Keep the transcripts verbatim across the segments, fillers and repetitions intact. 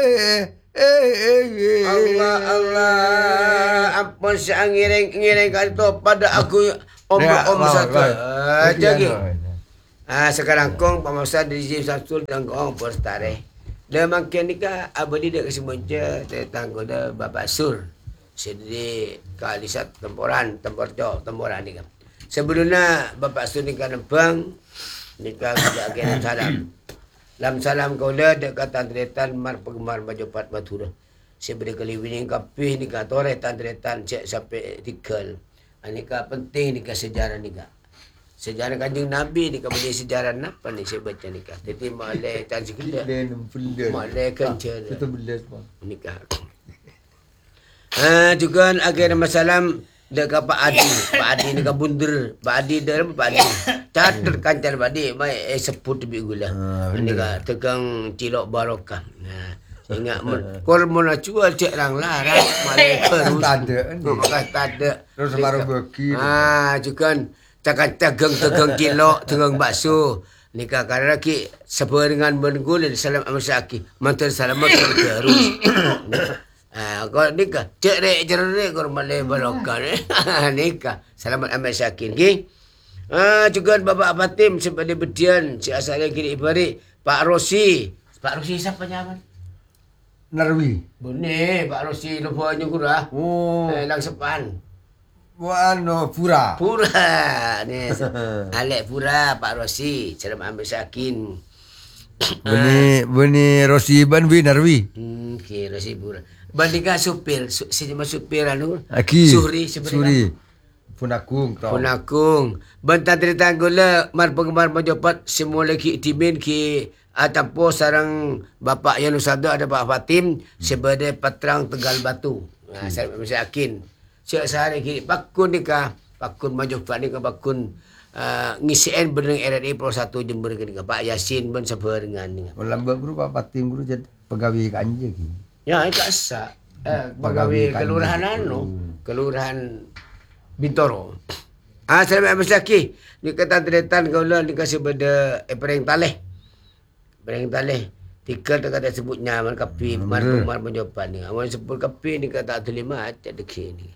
Eh, eh, eh, eh. Allah, Allah. Ampun saya ngiring-ngiring kali tu pada aku om-om satu. Jadi. Ah sekarang kong pemasa di Jim Samsul dan kong postare. Dia makin ni ka abadi dia kesemunca tentang goda Bapak Sur. Sedih kalisat temporan, temporjo, temporan ni kan. Sebelumnya Bapak Sur ni kan nempang ni kan kita akan salam. Lam salam kau le dekat tandretan mar penggemar bajopat batura. Seberi kali winning kapi ni ka tore tandretan cek sampai tikal. Ani ka penting ni ka sejarah ni ka. Sejarah Kanjeng Nabi ni ka boleh sejarah apa ni saya baca ni ka. Jadi malai tan sekali. Malai kencana. Itu belas bang. Ni ka. Ah juga akhir masalam dekat Pak Adi. Pak Adi ni ka bundur. Pak Adi dalam Pak Adi. Catat kancar Pak Adi mai eh seput bi gula. Ni ka tegang cilok barokah. Nah, ingat kor mona cual cek rang larang malai terus. Tanda ni. Bukan tanda. Terus baru bagi. Ah juga Takkan tegang-tegang kilok, tegang bakso. Nikah karena ki sebuah dengan menggul salam amasaki. Mantan salamat terus. Ah, kau nikah cerik cerik kau malai barokah. Nikah salamat amasaki. Ki. Ah, juga Bapak Fatim sebagai bedian si asalnya kini ibari Pak Rosi. Pak Rosi siapa nyaman? Narwi. Bune, Pak Rosi lupa nyukurah. Oh. Eh, lang sepan. Wano pura. Pura. Ni. Alek pura Pak Rosi. Salam ambil sakin. Beni beni Rosi ban wi Narwi. Hmm, okay, Rosi pura. Bandingkan supir, su, sejumlah supir anu. Aki. Suhri sebenarnya. Suri. Punakung tau. Punakung. Bentar cerita gula mar penggemar majopat semua lagi timin ki atampo sarang Bapak Yanusada ada Pak Fatim sebagai patrang Tegal Batu. Nah, hmm. Saya mesti yakin. Siap sehari kini pakun ni kah pakun majopat ni kah pakun uh, ngisian beneng R R I Pro satu Jember ni kah Pak Yasin ben sabar dengan ni. Lamba guru Pak Fatim guru jadi pegawai kanja ki. Ya, ika asa. Eh, pegawai kelurahan anu, kelurahan Bintoro. Ah, saya ambil lagi. Ni kata tretan kau lah ni kasih pada eh, pereng taleh. Pereng taleh. Tiga tak kata sebut nyaman kapi mar mar menjopan ni. Awan sebut kapi ni kata terima acak deki ni.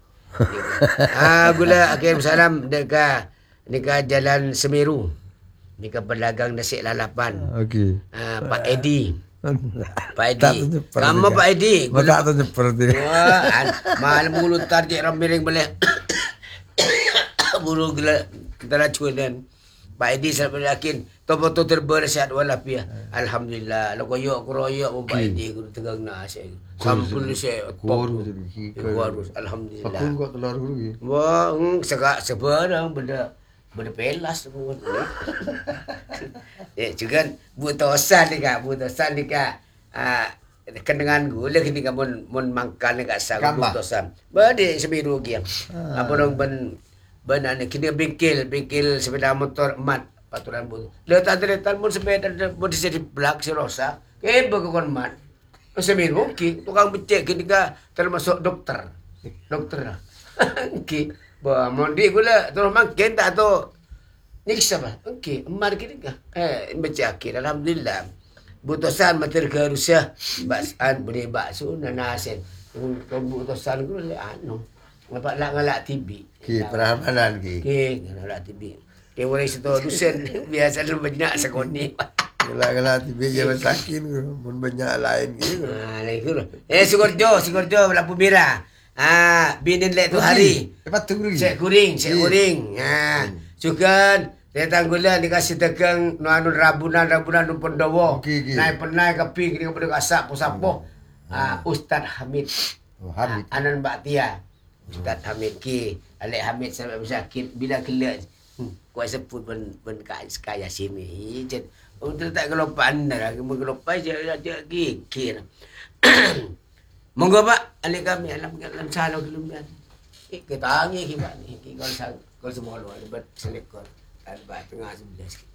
Ah, gula akhir salam dekat dekat Jalan Semeru. Dekat pedagang nasi lalapan. Okey. Ah, Pak Edi. Pak Edi. Kamu Pak Edi. Maka tu seperti. Wah, malam bulu tarjik rambiring boleh. Bulu gila kita racunan. Pak Edi sampai yakin topo tu terbersihat walafiat. Alhamdulillah. Lo koyok keroyok pun Pak Edi guru tegang nasi. Sampul saya Kuarus. Kuarus. Alhamdulillah. Pakun kau telur guru ki. Wah, segak sebarang benda benda pelas pun. Eh, juga butosan ni kak, butosan ni kak. Ah, kendengan gula kini kak mun mun mangkan ni kak sa butosan. Bade sebiru ki. Apa dong ben ben ane kini bengkel, bengkel sepeda motor emat paturan bu. Letak deretan mun sepeda mun di sini belak si Rosa. Ke bekon mat. Sebiru ki, tukang becek kini kak termasuk dokter. Dokter. Ki, bah mondi gula terus makin tak tu. Nyiksa bah. Okey, emar kini kah? Eh, baca akhir. Alhamdulillah. Butosan mater ke Rusia. Basan boleh bakso nanasen. Butosan ku le anu. Dapat nak ngalak T B. Ki, perhamanan ki. Ki, ngalak T B. Ki boleh seto dusen biasa lu banyak sekoni. Ngalak-ngalak T B je masakin guru. Mun banyak lain ki. Ah, lain guru. Eh, Sugorjo, Sugorjo lampu merah. Ah, binin lek tu hari. Lepas tu guru. Sek kuring, sek kuring. Ha. Sukan datang gula dikasih tegang no anu rabunan rabunan nu pendowo. Okay, okay. Naik penai kepi kini kepada kasak pusapo. Ah, Ustaz Hamid. Oh, Hamid. Ah, Anan Mbak Tia. Ustaz Hamid ki, Alek Hamid sampai sakit bila kelak. Hmm, kuat sebut ben ben kaya sini. Jen untuk tak kelopaan dah, mengelopai je ada gigir. Monggo Pak, alek kami alam alam salah kelumian. Eh, kita angi ki Pak ni, ki kau sang kau semua lu ada buat selekor. Ada tengah sebelah sikit.